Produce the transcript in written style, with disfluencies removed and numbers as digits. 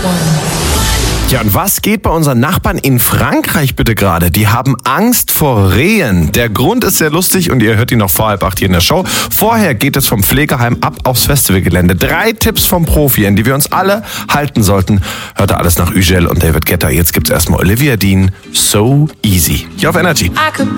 Ja, und was geht bei unseren Nachbarn in Frankreich bitte gerade? Die haben Angst vor Rehen. Der Grund ist sehr lustig und ihr hört ihn noch vor 7:30 hier in der Show. Vorher geht es vom Pflegeheim ab aufs Festivalgelände. 3 Tipps vom Profi, an die wir uns alle halten sollten. Hört ihr alles nach Ügel und David Guetta. Jetzt gibt's erstmal Olivia Dean, So Easy. Hier auf Energy.